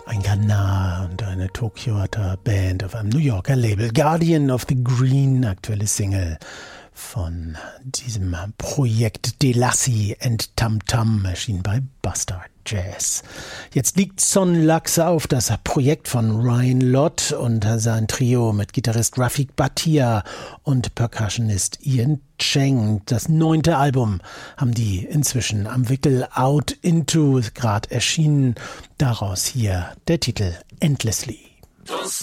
Ein Ghana und eine Tokioer Band auf einem New Yorker Label. Guardian of the Green, aktuelle Single von diesem Projekt Delassie and Tam Tam, erschien bei Bastard Jazz. Jetzt liegt Son Lux auf, das Projekt von Ryan Lott und sein Trio mit Gitarrist Rafik Bhatia und Percussionist Ian Cheng. Das 9. Album haben die inzwischen am Wickel, Out Into, gerade erschienen. Daraus hier der Titel Endlessly.